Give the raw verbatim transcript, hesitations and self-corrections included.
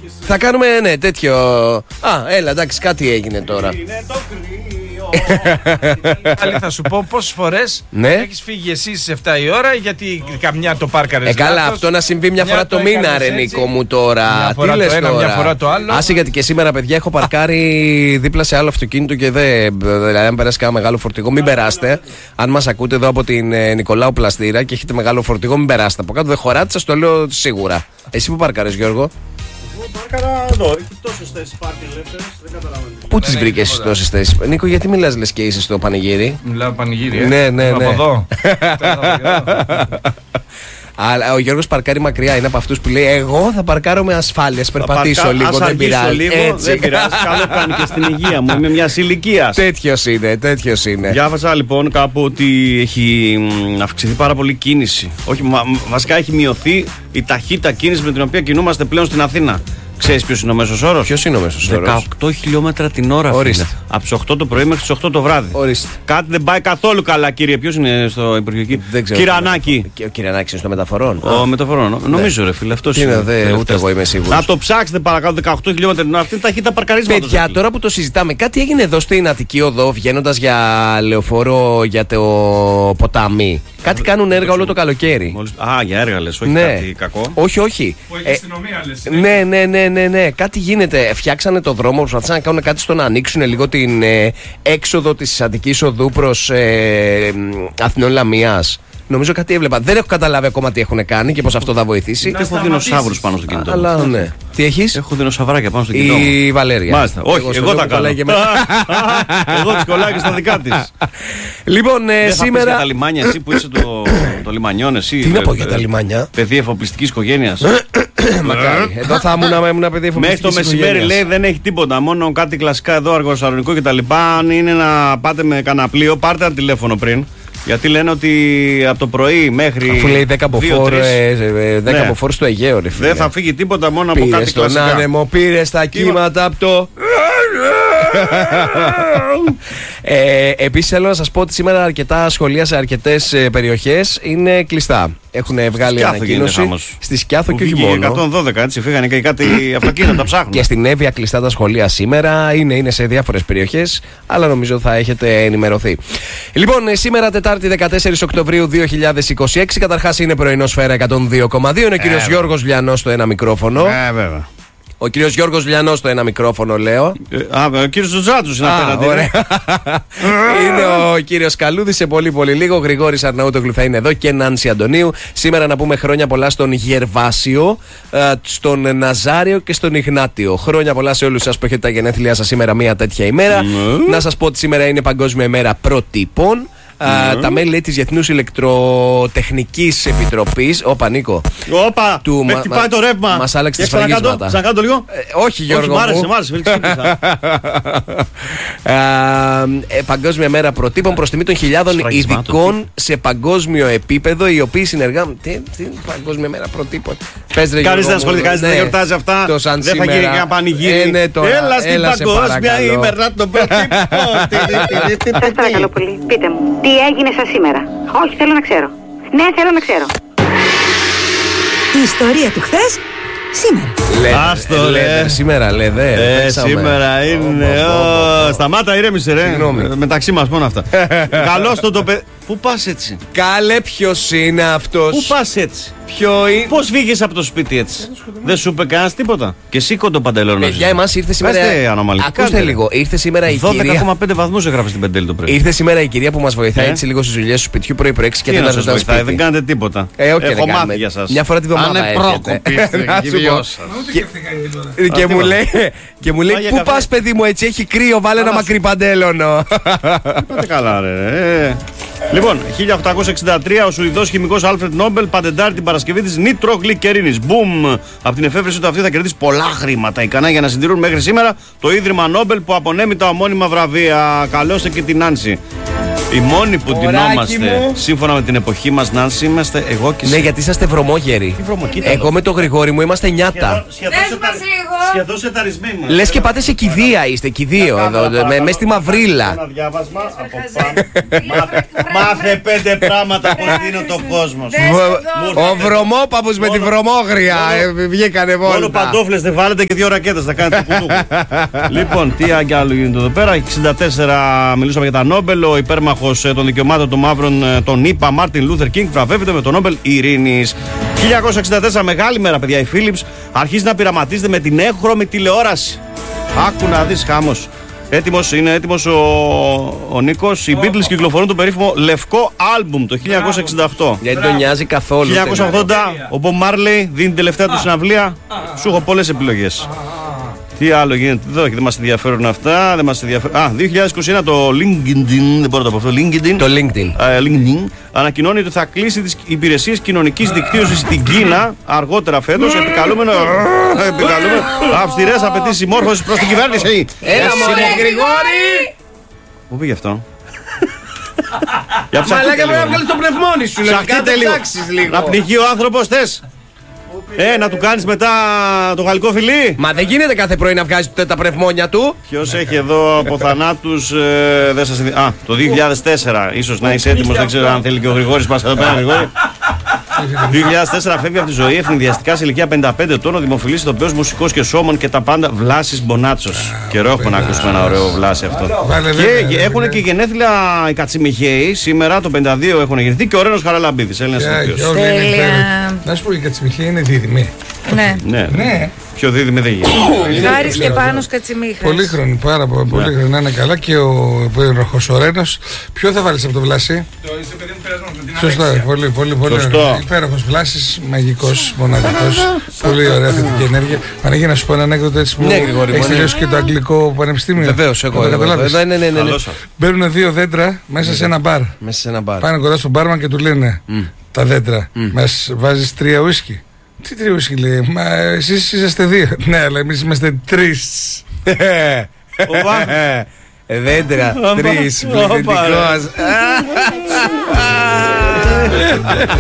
Θα κάνουμε, ναι, τέτοιο. Α, έλα, εντάξει, κάτι έγινε τώρα. Είναι το κρύο. Πάλι θα σου πω πόσες φορές Ναι. έχεις φύγει εσύ στις εφτά η ώρα, γιατί καμιά το πάρκαρες. Ε, καλά, λάθος, αυτό να συμβεί μια μια φορά το το μήνα, έκανες ρε έτσι, Νίκο μου τώρα. μια φορά Τι το λες ένα, τώρα? μια φορά το άλλο. Άσε, γιατί και σήμερα, παιδιά, έχω παρκάρει δίπλα σε άλλο αυτοκίνητο και δεν. Δηλαδή, αν περάσει κανένα μεγάλο φορτηγό, μην περάσετε. Αν μας ακούτε εδώ από την ε, Νικολάου Πλαστήρα και έχετε μεγάλο φορτηγό, μην περάσετε. Από κάτω δεν χωράτε, σας το λέω σίγουρα. Εσύ που παρκάρες, Γιώργο? Εγώ πάρκαρα εδώ, έχει τόσες θέσεις πάρκι ελεύθερες, δεν καταλαβαίνω. Πού τις έχει βρήκες τίποτα. τόσες θέσεις? Νίκο, γιατί μιλάς λες και είσαι στο πανηγύρι? Μιλάω πανηγύρι. ε. Ναι, ναι, ναι. Από εδώ. Αλλά ο Γιώργος παρκάρει μακριά. Είναι από αυτούς που λέει: εγώ θα παρκάρω με ασφάλεια. Περπατήσω Παρκα- λίγο, ας δεν αργήσω πειράζει. λίγο, Έτσι. δεν πειράζει. Καλό κάνει και στην υγεία μου. Είμαι μια ηλικία. Τέτοιος είναι, τέτοιος είναι. Διάβαζα λοιπόν κάπου ότι έχει μ, αυξηθεί πάρα πολύ κίνηση. Όχι, μα, μ, βασικά έχει μειωθεί η ταχύτητα κίνηση με την οποία κινούμαστε πλέον στην Αθήνα. Ξέρεις ποιος είναι ο μέσος όρος? Ποιος είναι ο μέσος όρος? δεκαοκτώ χιλιόμετρα την ώρα. Ορίστε. Φίλε. Από τις οκτώ το πρωί μέχρι τις οκτώ το βράδυ. Ορίστε. Κάτι δεν πάει καθόλου καλά, κύριε. Ποιος είναι στο Υπουργείο εκεί? Δεν ξέρω. Κυρανάκη. Και ο Κυρανάκης είναι στο μεταφορών. Ο μεταφορών. Νομίζω, ρε φίλε, αυτός Τι είναι, είναι. δε, Τελευταίας. ούτε εγώ είμαι σίγουρος. Να το ψάξετε παρακάτω, δεκαοκτώ χιλιόμετρα την ώρα. Αυτή είναι ταχύτητα παρκαρίσματος. Παιδιά, τώρα που το συζητάμε, κάτι έγινε εδώ στην Αττική Οδό, βγαίνοντας για λεωφόρο για το ποτάμι. Κάτι κάνουν έργα όλο το καλοκαίρι. Μόλις... Α, για έργα λες, όχι Ναι. κάτι κακό. Όχι, όχι. Που έχει Ε, αστυνομία, λες. Ναι, ναι, ναι, ναι, ναι. Κάτι γίνεται. Φτιάξανε το δρόμο, προσπαθήσαν να κάνουν κάτι στο να ανοίξουν λίγο την ε, έξοδο της Αττικής Οδού προς ε, Αθηνών Λαμίας. Νομίζω κάτι έβλεπα. Δεν έχω καταλάβει ακόμα τι έχουν κάνει και πώς αυτό θα βοηθήσει. Έχω δεινοσαύρους πάνω στο κινητό. Αλλά ναι. Τι έχεις? Έχω δεινοσαυράκια πάνω στο κινητό. μου. Η Βαλέρια. Μάλιστα. Όχι, στο εγώ λέω τα που κάνω. κολλάει και εμένα. Εγώ τις κολλάω και στα δικά της. Λοιπόν, ε, Δεν θα πεις σήμερα. για τα λιμάνια, εσύ που είσαι το, το λιμανιόν, εσύ. Τι να ε, πω για τα ε, λιμάνια. Παιδί εφοπλιστικής οικογένειας. Μακάρι. Εδώ θα ήμουν με ήμουν παιδί Μέχρι το μεσημέρι λέει δεν έχει τίποτα. Μόνο κάτι κλασικά εδώ, αργοσαρονικό κτλ. Αν είναι να πάτε με κανένα πλοίο, πάρτε ένα τηλέφωνο πριν. Γιατί λένε ότι από το πρωί μέχρι. Αφού λέει δέκα μποφόρ Ναι. μποφόρ στο Αιγαίο, ρε φίλε. δεν θα φύγει τίποτα μόνο από Πήρε κάτι στον κλασικά. άνεμο, πήρε τα κύματα από το. ε, Επίσης θέλω να σας πω ότι σήμερα αρκετά σχολεία σε αρκετές ε, περιοχές είναι κλειστά. Έχουν βγάλει Σκιάθο γίνεται ανακοίνωση χαμός. στη Σκιάθο Που και όχι βγήκε μόνο. εκατόν δώδεκα, έτσι φύγανε και κάτι αυτοκίνητα, τα ψάχνουν. Και στην Εύβοια κλειστά τα σχολεία σήμερα. Είναι, είναι σε διάφορες περιοχές, αλλά νομίζω θα έχετε ενημερωθεί. Λοιπόν, ε, σήμερα Τετάρτη δεκατέσσερις Οκτωβρίου δύο χιλιάδες είκοσι έξι. Καταρχάς είναι πρωινό Σφαίρα εκατόν δύο κόμμα δύο. Είναι ο κύριος Γιώργος Λιανός στο ένα μικρόφωνο. Ε, βέβαια. Ο κύριος Γιώργος Λιανός στο ένα μικρόφωνο, λέω. Ε, Α, ο κύριος Τζουτζάτσος είναι Α, απέναντι. ωραία. Είναι ο κύριος Καλούδης σε πολύ πολύ λίγο. Γρηγόρης Αρναούτογλου θα είναι εδώ και Νάνση Αντωνίου. Σήμερα να πούμε χρόνια πολλά στον Γερβάσιο, ε, στον Ναζάριο και στον Ιγνάτιο. Χρόνια πολλά σε όλους σας που έχετε τα γενέθλιά σας σήμερα, μια τέτοια ημέρα. Να σας πω ότι σήμερα είναι Παγκόσμια ημέρα προτύπων. Α, τα μέλη λέει, της Διεθνούς Ηλεκτροτεχνικής Επιτροπής. Όπα, Νίκο. Όπα, Του με μα- χτυπάει το ρεύμα. μας άλλαξε Για τα ξανακάτω, σφραγίσματα. Ξανακάτω το λίγο. Ε, όχι, Γιώργο. Όχι, μ' άρεσε, μου. μ' άρεσε, βελτιστήκησα. Α, ε, Παγκόσμια μέρα προτύπων προς τιμή των χιλιάδων Σφραγισμάτων. ειδικών σε παγκόσμιο επίπεδο, οι οποίοι συνεργάζονται. Τι, τι Παγκόσμια μέρα προτύπων. Πες, ρε, Κανείς Γιώργο δεν μου, ασχολείται, κανείς ναι, δεν γιορτάζει αυτά. το σαν Δεν θα σήμερα. γίνει κανένα πανηγύρι. Ε, ναι, τώρα, Έλα στην έλα, σε παγκόσμια παρακαλώ. ημέρα των προτύπων. Σας παρακαλώ πολύ, πείτε μου, τι έγινε σας σήμερα? Όχι, θέλω να ξέρω. Ναι, θέλω να ξέρω. Η ιστορία του χθες, σήμερα. Λέδερ, Άστο, ε, ρε. λέδερ, σήμερα λέδερ. Ε, παίξαμε. σήμερα είναι. Πω, πω, πω, Ω, πω. Σταμάτα, ήρεμησε, ρε. Συγγνώμη. Ε, Μεταξύ μας μόνο αυτά. Καλώς το το παιδί. Πού πας έτσι? Καλέ, ποιος είναι αυτός? Πού πας έτσι? Ποιο είναι? Πώς βγήκες από το σπίτι έτσι? Δεν σου είπε κανένας τίποτα? Και σήκω το παντελόνι. Παιδιά, εμάς ήρθε σήμερα. Κάστε ανομαλή. Ακούστε Κάντε, ρε. λίγο. Ήρθε σήμερα η δώδεκα κυρία. κόμμα πέντε βαθμούς έγραφε στην Πεντέλη το πρωί. Ήρθε σήμερα η κυρία που μας βοηθάει Ε. έτσι λίγο στις δουλειές του σπιτιού πρωί-πρωί έξι και Τι να τέταρτο σας ήταν βοηθάει, σπίτι. δεν κάνετε τίποτα. Ε, όχι, Έχω δεν μάθει κάνουμε. για σας. Μια φορά τη βδομάδα Ανεπρόκοπη έρχεται. είστε, Να σου πω. κυριός σας. Και, και, μου τίποτα. λέει, και μου λέει Πάει για πού καφέ. πας παιδί μου, έτσι έχει κρύο, βάλε ένα Καλά μακρύ παντέλονο. Πάτε καλά, ρε. Ε. Λοιπόν, χίλια οκτακόσια εξήντα τρία ο Σουηδός χημικός Άλφρεντ Νόμπελ πατεντάρει την παρασκευή της νιτρογλυκερίνης. Μπουμ! Από την εφεύρεση του αυτή θα κερδίσει πολλά χρήματα. Ικανά για να συντηρούν μέχρι σήμερα το Ίδρυμα Νόμπελ που απονέμει τα ομώνυμα βραβεία. Καλώστε και την Νάνση. Οι μόνοι που Μωράκι ντυνόμαστε μου. σύμφωνα με την εποχή μας, Νάνση, είμαστε εγώ και εσύ. Ναι, γιατί είσαστε βρωμόγεροι. Τι βρωμό, κοίτα Εγώ εδώ. με το Γρηγόρη μου είμαστε νιάτα. Σχεδόν- σχεδόν Δες σεταρι- μας λίγο. Σχεδόν σεταρισμένοι μας. Λες και πάτε σε κηδεία, είστε κηδείο. εδώ, με- Μες στη μαυρίλα. Ένα διάβασμα από πάνω. Μάθε- Μάθε πέντε πράγματα που δίνει το κόσμο. Δες εδώ. Ο βρωμόπαπος με τη βρωμόγρια ε, βγήκανε Μόνο βόλτα. παντόφλες δεν βάλετε και δύο ρακέτες θα κάνετε κουτούκου. Λοιπόν, τι άλλο γίνεται εδώ πέρα. εξήντα τέσσερα μιλούσαμε για τα Νόμπελ. Ο υπέρμαχος ε, των δικαιωμάτων των μαύρων, ε, τον ΗΠΑ, Μάρτιν Λούθερ Κίνγκ, βραβεύεται με το Νόμπελ Ειρήνης. χίλια εννιακόσια εξήντα τέσσερα, μεγάλη μέρα, παιδιά. Η Philips αρχίζει να πειραματίζεται με την έγχρωμη τηλεόραση. Άκου να δεις, χάμος. Έτοιμος, είναι έτοιμος ο, ο Νίκος. Οι Beatles κυκλοφορούν το περίφημο λευκό άλμπουμ το χίλια εννιακόσια εξήντα οκτώ. Γιατί τον νοιάζει καθόλου. χίλια εννιακόσια ογδόντα, ο Bob Marley δίνει την τελευταία του συναυλία. Σου έχω πολλές επιλογές. Τι άλλο γίνεται εδώ, δεν μας ενδιαφέρουν αυτά. Δεν μας ενδιαφέρουν. Α, δύο χιλιάδες είκοσι ένα το LinkedIn, δεν μπορώ να το πω αυτό. LinkedIn, Το LinkedIn. ε, LinkedIn ανακοινώνει ότι θα κλείσει τις υπηρεσίες κοινωνικής δικτύωσης στην Κίνα αργότερα φέτος, επικαλούμενο, επικαλούμενο αυστηρές απαιτήσεις συμμόρφωσης προς την κυβέρνηση. Έλα μωρέ Γρηγόρη! Πού πήγε αυτό? Για ψαχτείτε Μαλάκα λίγο. πρέπει να βγάλεις το πνευμόνι σου. λογικά Ψαχτείτε το λίγο. ψάξεις λίγο. Να πνιγεί ο άνθρωπος, θες? Ε, να του κάνεις μετά το γαλλικό φιλί. Μα δεν γίνεται κάθε πρωί να βγάζει τα πνευμόνια του. Ποιος έχει εδώ από θανάτους, ε, δεν σας ενδυ- Α, το δύο χιλιάδες τέσσερα, ίσως να είσαι έτοιμος, δεν ξέρω αν θέλει και ο Γρηγόρης μας εδώ πέρα, Γρηγόρη. δύο χιλιάδες τέσσερα φεύγει από τη ζωή ευνηδιαστικά σε ηλικία πενήντα πέντε ετών ο δημοφιλής ηθοποιός, μουσικός και σώμων και τα πάντα Βλάσης Μπονάτσος. Καιρό έχουμε να ακούσουμε ένα ωραίο Βλάση αυτό. Βάλε, Και βέβαια, έχουν και γενέθλια οι Κατσιμιχαίοι, σήμερα το πενήντα δύο έχουν γεννηθεί και ο Ρένος Χαραλαμπίδης, Έλληνας Και- ηθοποιός. και όλοι είναι Τέλεια. υπέροχοι. Να σου πω, η Κατσιμιχαία είναι δίδυμη. Ναι. Ναι, Ναι. πιο δίδυμη δεν γίνεται. Χάρης και Πάνος Κατσιμίχας. Πολύχρονη, πάρα πολύ. Πολύχρονη, να είναι καλά. Και ο Ροχοσορένος. Ποιο θα βάλεις από το Βλάση? Το είσαι παιδί μου περασμένο. την Σωστά, Αλέξια. πολύ, πολύ, πολύ. Σωστό. Υπέροχος Βλάσης, μαγικός, μοναδικός. Πολύ ωραία θετική ενέργεια. Παναγία, να σου πω ένα ανέκδοτο έτσι που Ναι, Γρηγόρη μου, έχεις ναι. τελειώσει και το αγγλικό πανεπιστήμιο. Βεβαίως, Να εγώ. το εγώ, καταλάβεις. εγώ, Ναι, ναι, ναι, ναι. Καλώς σας. Μπαίνουν δύο δέντρα μέσα σε ένα μπαρ. Μέσα σε ένα μπαρ. Πάνε κοντά στον μπάρμαν και του λένε τα δέντρα. Μας βάζεις τρία ουίσκι. Τι τρία ουίσκι λέει? Μα εσείς είσαστε δύο. Ναι, αλλά εμείς είμαστε τρεις. Δέντρα, τρεις, Όπα, ρε. πληθυντικός.